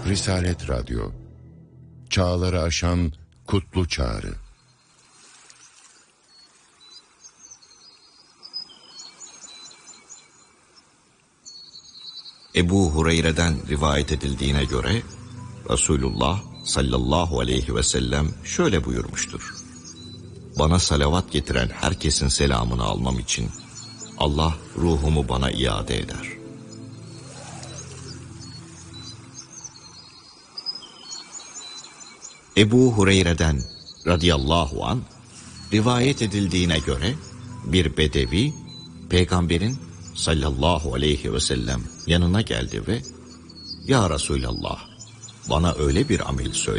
Risalet Radyo, çağları aşan kutlu çağrı. Ebu Hureyre'den rivayet edildiğine göre Resulullah sallallahu aleyhi ve sellem şöyle buyurmuştur: Bana salavat getiren herkesin selamını almam için Allah ruhumu bana iade eder. Ebu Hureyre'den radıyallahu an rivayet edildiğine göre bir bedevi Peygamberin sallallahu aleyhi ve sellem yanına geldi ve "Ya Resulallah, bana öyle bir amel söyle